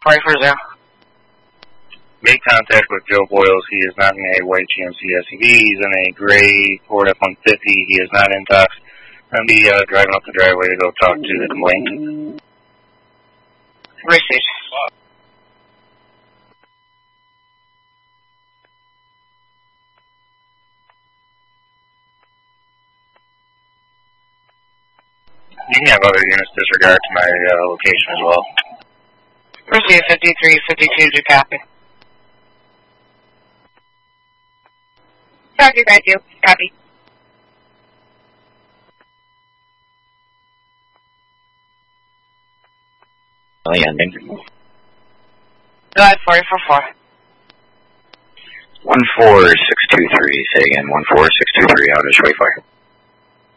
4440. Make contact with Joe Boyles. He is not in a white GMC SUV. He's in a gray Ford F-150. He is not in tox. I'm be driving up the driveway to go talk to the complainant. Received. You can have other units disregard to my location as well. Received 5352 to copy. Thank you. Copy. Ending. Go ahead, 4440. 14623, say again, 14623, outage, wayfire.